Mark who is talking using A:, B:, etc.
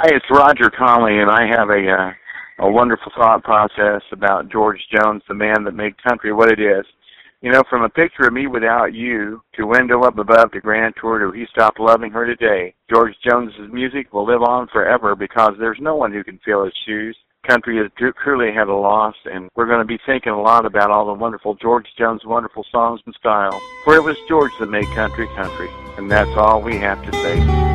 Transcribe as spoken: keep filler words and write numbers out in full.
A: Hey, it's Roger Conley, and I have a uh, a wonderful thought process about George Jones, the man that made country what it is. You know, from a picture of me without you to Window Up Above to Grand Tour to He Stopped Loving Her Today, George Jones's music will live on forever because there's no one who can fill his shoes. Country has truly had a loss, and we're going to be thinking a lot about all the wonderful George Jones' wonderful songs and styles. For it was George that made country country, and that's all we have to say.